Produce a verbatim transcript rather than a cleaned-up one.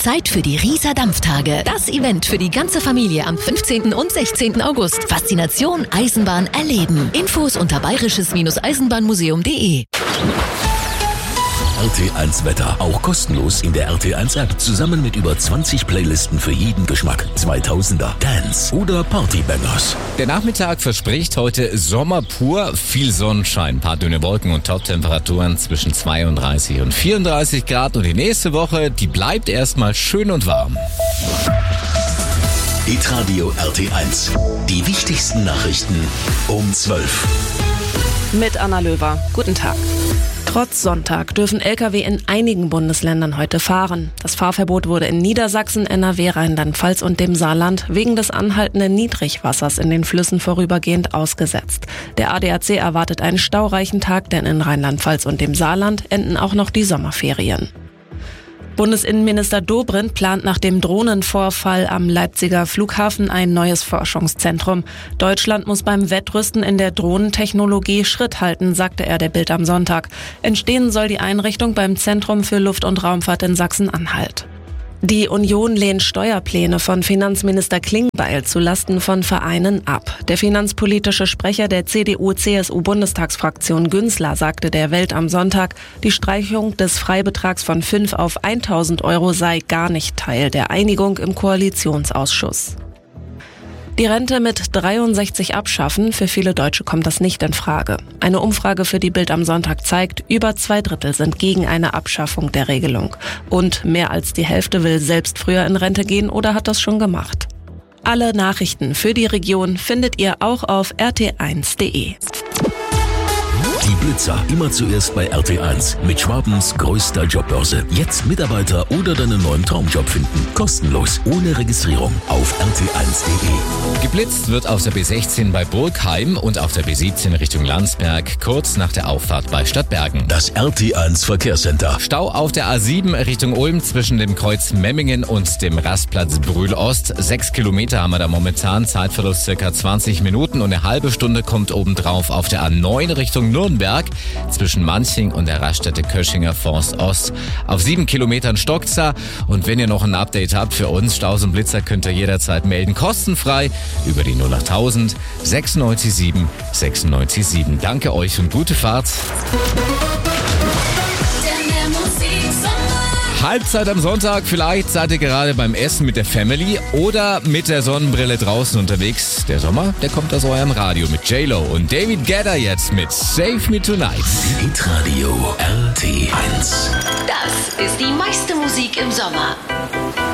Zeit für die Rieser Dampftage. Das Event für die ganze Familie am fünfzehnten und sechzehnten August. Faszination Eisenbahn erleben. Infos unter bayerisches-eisenbahnmuseum punkt de. R T eins Wetter. Auch kostenlos in der R T eins App. Zusammen mit über zwanzig Playlisten für jeden Geschmack. zweitausender, Dance oder Partybangers. Der Nachmittag verspricht heute Sommer pur. Viel Sonnenschein, paar dünne Wolken und Top-Temperaturen zwischen zweiunddreißig und vierunddreißig Grad. Und die nächste Woche, die bleibt erstmal schön und warm. Hitradio R T eins. Die wichtigsten Nachrichten um zwölf. Mit Anna Löwer. Guten Tag. Trotz Sonntag dürfen L K W in einigen Bundesländern heute fahren. Das Fahrverbot wurde in Niedersachsen, N R W, Rheinland-Pfalz und dem Saarland wegen des anhaltenden Niedrigwassers in den Flüssen vorübergehend ausgesetzt. Der A D A C erwartet einen staureichen Tag, denn in Rheinland-Pfalz und dem Saarland enden auch noch die Sommerferien. Bundesinnenminister Dobrindt plant nach dem Drohnenvorfall am Leipziger Flughafen ein neues Forschungszentrum. Deutschland muss beim Wettrüsten in der Drohnentechnologie Schritt halten, sagte er der Bild am Sonntag. Entstehen soll die Einrichtung beim Zentrum für Luft- und Raumfahrt in Sachsen-Anhalt. Die Union lehnt Steuerpläne von Finanzminister Klingbeil zulasten von Vereinen ab. Der finanzpolitische Sprecher der C D U-C S U-Bundestagsfraktion Günzler sagte der Welt am Sonntag, die Streichung des Freibetrags von fünf auf tausend Euro sei gar nicht Teil der Einigung im Koalitionsausschuss. Die Rente mit dreiundsechzig abschaffen, für viele Deutsche kommt das nicht in Frage. Eine Umfrage für die Bild am Sonntag zeigt, über zwei Drittel sind gegen eine Abschaffung der Regelung. Und mehr als die Hälfte will selbst früher in Rente gehen oder hat das schon gemacht. Alle Nachrichten für die Region findet ihr auch auf r t eins punkt de. Die Blitzer immer zuerst bei R T eins mit Schwabens größter Jobbörse. Jetzt Mitarbeiter oder deinen neuen Traumjob finden. Kostenlos, ohne Registrierung auf r t eins punkt de. Geblitzt wird auf der B sechzehn bei Burgheim und auf der B siebzehn Richtung Landsberg, kurz nach der Auffahrt bei Stadtbergen. Das R T eins Verkehrscenter. Stau auf der A sieben Richtung Ulm zwischen dem Kreuz Memmingen und dem Rastplatz Brühl Ost. Sechs Kilometer haben wir da momentan, Zeitverlust circa zwanzig Minuten und eine halbe Stunde kommt obendrauf auf der A neun Richtung Nürnberg zwischen Manching und der Raststätte Köschinger Forst Ost. Auf sieben Kilometern stockt's da. Und wenn ihr noch ein Update habt für uns, Staus und Blitzer, könnt ihr jederzeit melden. Kostenfrei über die null achttausend sechsundneunzig sieben sechsundneunzig sieben. Danke euch und gute Fahrt. Halbzeit am Sonntag, vielleicht seid ihr gerade beim Essen mit der Family oder mit der Sonnenbrille draußen unterwegs. Der Sommer, der kommt aus eurem Radio mit J-Lo und David Guetta jetzt mit Save Me Tonight. Hitradio R T eins. Das ist die meiste Musik im Sommer.